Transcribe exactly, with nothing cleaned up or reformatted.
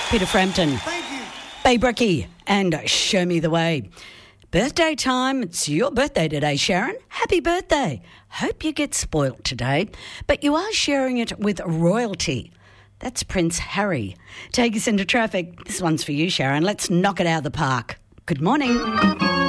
Peter Frampton. Thank you. Babe Ricky and Show Me the Way. Birthday time. It's your birthday today, Sharon. Happy birthday. Hope you get spoilt today, but you are sharing it with royalty. That's Prince Harry. Take us into traffic. This one's for you, Sharon. Let's knock it out of the park. Good morning.